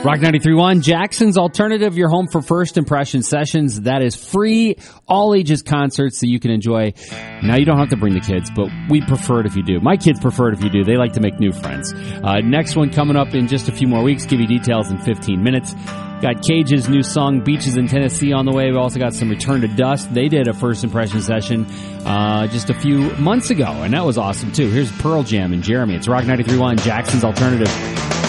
Rock 93.1, Jackson's Alternative, your home for First Impression Sessions. That is free, all ages concerts that you can enjoy. Now, you don't have to bring the kids, but we prefer it if you do. My kids prefer it if you do. They like to make new friends. Next one coming up in just a few more weeks. Give you details in 15 minutes. Got Cage's new song, Beaches in Tennessee, on the way. We also got some Return to Dust. They did a First Impression session just a few months ago, and that was awesome, too. Here's Pearl Jam and Jeremy. It's Rock 93.1, Jackson's Alternative.